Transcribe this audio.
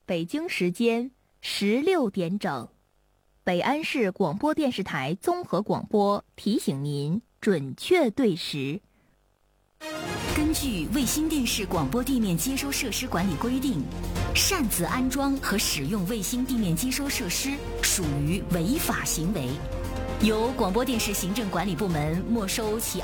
北京时间16点整，北安市广播电视台综合广播提醒您准确对时。 根据卫星电视广播地面接收设施管理规定，擅自安装和使用卫星地面接收设施属于违法行为，由广播电视行政管理部门没收其